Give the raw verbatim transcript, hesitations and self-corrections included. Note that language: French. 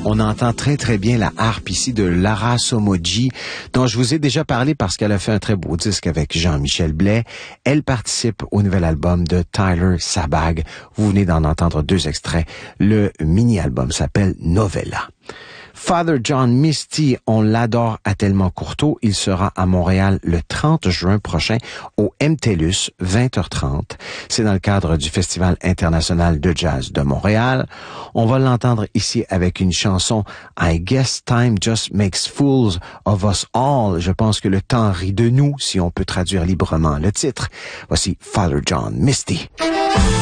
On entend très très bien la harpe ici de Lara Somoji, dont je vous ai déjà parlé parce qu'elle a fait un très beau disque avec Jean-Michel Blais. Elle participe au nouvel album de Tyler Sabag. Vous venez d'en entendre deux extraits. Le mini-album s'appelle Novella. Father John Misty, on l'adore à Tellement Courteau. Il sera à Montréal le trente juin prochain au M T L U S, vingt heures trente. C'est dans le cadre du Festival international de jazz de Montréal. On va l'entendre ici avec une chanson I Guess Time Just Makes Fools of Us All. Je pense que le temps rit de nous, si on peut traduire librement le titre. Voici Father John Misty.